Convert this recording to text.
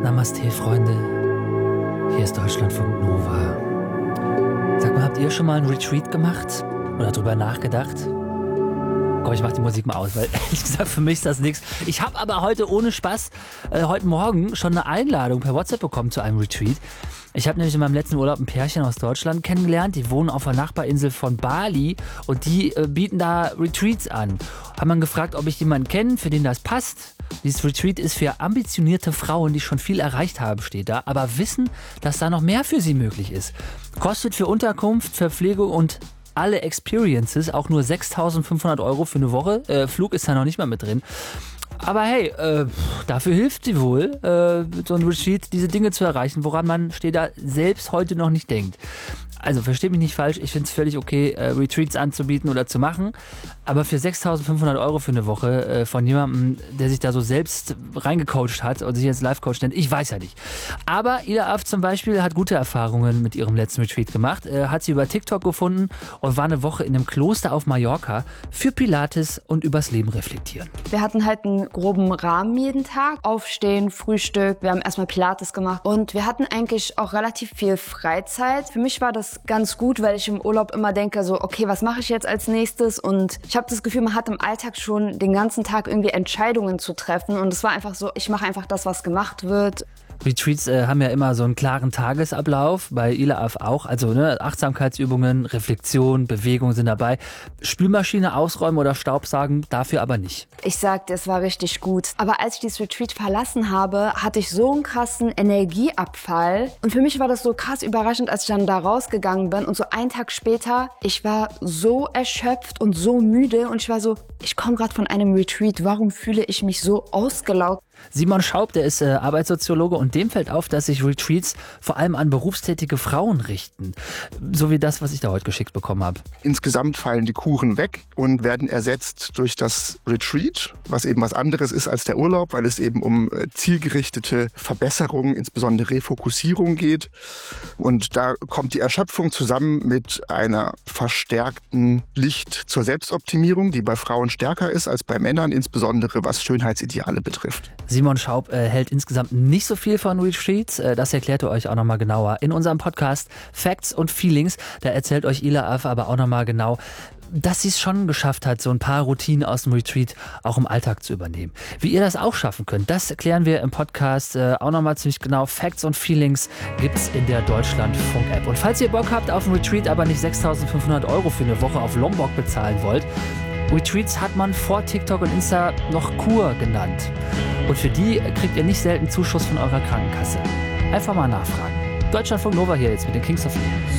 Namaste, Freunde. Hier ist Deutschlandfunk Nova. Sag mal, habt ihr schon mal einen Retreat gemacht? Oder drüber nachgedacht? Komm, ich mach die Musik mal aus, weil ehrlich gesagt, für mich ist das nichts. Ich habe aber heute ohne Spaß, heute Morgen schon eine Einladung per WhatsApp bekommen zu einem Retreat. Ich habe nämlich in meinem letzten Urlaub ein Pärchen aus Deutschland kennengelernt. Die wohnen auf der Nachbarinsel von Bali und die bieten da Retreats an. Haben dann gefragt, ob ich jemanden kenne, für den das passt. Dieses Retreat ist für ambitionierte Frauen, die schon viel erreicht haben, steht da, aber wissen, dass da noch mehr für sie möglich ist. Kostet für Unterkunft, Verpflegung und alle Experiences auch nur 6.500 € für eine Woche. Flug ist da noch nicht mal mit drin. Aber hey, dafür hilft sie wohl, so ein Retreat, diese Dinge zu erreichen, woran man steht da selbst heute noch nicht denkt. Also versteht mich nicht falsch, ich finde es völlig okay, Retreats anzubieten oder zu machen. Aber für 6.500 € für eine Woche von jemandem, der sich da so selbst reingecoacht hat und sich jetzt Life-Coach nennt, ich weiß ja nicht. Aber Ila Af zum Beispiel hat gute Erfahrungen mit ihrem letzten Retreat gemacht. Hat sie über TikTok gefunden und war eine Woche in einem Kloster auf Mallorca für Pilates und übers Leben reflektieren. Wir hatten halt einen groben Rahmen jeden Tag. Aufstehen, Frühstück, wir haben erstmal Pilates gemacht und wir hatten eigentlich auch relativ viel Freizeit. Für mich war das ganz gut, weil ich im Urlaub immer denke, so okay, was mache ich jetzt als nächstes? Und ich habe das Gefühl, man hat im Alltag schon den ganzen Tag irgendwie Entscheidungen zu treffen und es war einfach so, ich mache einfach das, was gemacht wird. Retreats haben ja immer so einen klaren Tagesablauf, bei Ila Af auch, also Achtsamkeitsübungen, Reflexion, Bewegung sind dabei. Spülmaschine ausräumen oder Staubsaugen, dafür aber nicht. Ich sagte, es war richtig gut. Aber als ich dieses Retreat verlassen habe, hatte ich so einen krassen Energieabfall. Und für mich war das so krass überraschend, als ich dann da rausgegangen bin. Und so einen Tag später, ich war so erschöpft und so müde. Und ich war so, ich komme gerade von einem Retreat. Warum fühle ich mich so ausgelaugt? Simon Schaub, der ist Arbeitssoziologe und dem fällt auf, dass sich Retreats vor allem an berufstätige Frauen richten. So wie das, was ich da heute geschickt bekommen habe. Insgesamt fallen die Kuren weg und werden ersetzt durch das Retreat, was eben was anderes ist als der Urlaub, weil es eben um zielgerichtete Verbesserungen, insbesondere Refokussierung geht. Und da kommt die Erschöpfung zusammen mit einer verstärkten Licht zur Selbstoptimierung, die bei Frauen stärker ist als bei Männern, insbesondere was Schönheitsideale betrifft. Simon Schaub hält insgesamt nicht so viel von Retreats. Das erklärt er euch auch nochmal genauer in unserem Podcast Facts und Feelings. Da erzählt euch Ila Af aber auch nochmal genau, dass sie es schon geschafft hat, so ein paar Routinen aus dem Retreat auch im Alltag zu übernehmen. Wie ihr das auch schaffen könnt, das erklären wir im Podcast auch nochmal ziemlich genau. Facts und Feelings gibt's in der Deutschlandfunk-App. Und falls ihr Bock habt auf ein Retreat, aber nicht 6.500 € für eine Woche auf Lombok bezahlen wollt, Retreats hat man vor TikTok und Insta noch Kur genannt. Und für die kriegt ihr nicht selten Zuschuss von eurer Krankenkasse. Einfach mal nachfragen. Deutschlandfunk Nova hier jetzt mit den Kings of Leon.